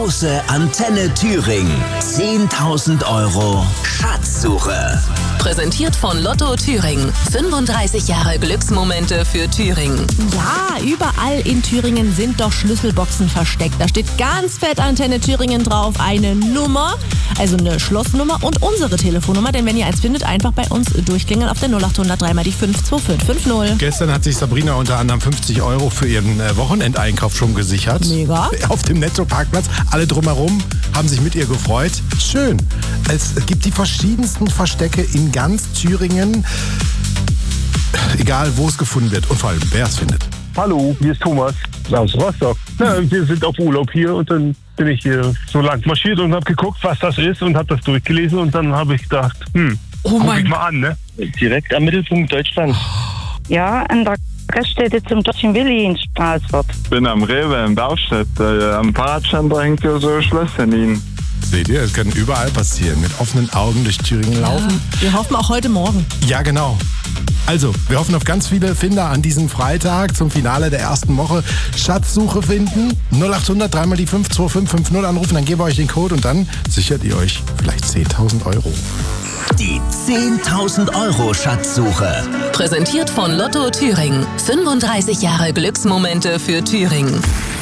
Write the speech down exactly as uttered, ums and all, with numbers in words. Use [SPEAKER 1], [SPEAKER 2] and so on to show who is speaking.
[SPEAKER 1] große Antenne Thüringen. zehntausend Euro Schatzsuche.
[SPEAKER 2] Präsentiert von Lotto Thüringen. fünfunddreißig Jahre Glücksmomente für Thüringen.
[SPEAKER 3] Ja, überall in Thüringen sind doch Schlüsselboxen versteckt. Da steht ganz fett Antenne Thüringen drauf, eine Nummer, also eine Schlossnummer und unsere Telefonnummer. Denn wenn ihr eins findet, einfach bei uns durchklingeln auf der null acht hundert drei mal die fünf zwei fünf fünf null.
[SPEAKER 4] Gestern hat sich Sabrina unter anderem fünfzig Euro für ihren äh, Wochenendeinkauf schon gesichert.
[SPEAKER 3] Mega.
[SPEAKER 4] Auf dem Netto-Parkplatz. Alle drumherum haben sich mit ihr gefreut. Schön. Es gibt die verschiedensten Verstecke in ganz Thüringen. Egal, wo es gefunden wird und vor allem, wer es findet.
[SPEAKER 5] Hallo, hier ist Thomas aus Rostock. Ja, wir sind auf Urlaub hier und dann bin ich hier so lang marschiert und habe geguckt, was das ist und habe das durchgelesen und dann habe ich gedacht, hm,
[SPEAKER 3] oh
[SPEAKER 5] guck
[SPEAKER 3] mein
[SPEAKER 5] ich mal an, ne?
[SPEAKER 6] Direkt am Mittelpunkt Deutschlands.
[SPEAKER 7] Ja, an der Raststätte zum Deutschen Willi in Straßfurt.
[SPEAKER 8] Bin am Rewe in Baustedt. Äh, am Fahrradstand da hängt ja so ein Schlösschen hin.
[SPEAKER 4] Seht ihr, es kann überall passieren. Mit offenen Augen durch Thüringen laufen.
[SPEAKER 3] Ja, wir hoffen auch heute Morgen.
[SPEAKER 4] Ja, genau. Also, wir hoffen auf ganz viele Finder an diesem Freitag zum Finale der ersten Woche. Schatzsuche finden. null acht hundert drei mal die fünf zwei fünf fünf null anrufen, dann geben wir euch den Code und dann sichert ihr euch vielleicht zehntausend Euro.
[SPEAKER 1] Die zehntausend Euro Schatzsuche.
[SPEAKER 2] Präsentiert von Lotto Thüringen. fünfunddreißig Jahre Glücksmomente für Thüringen.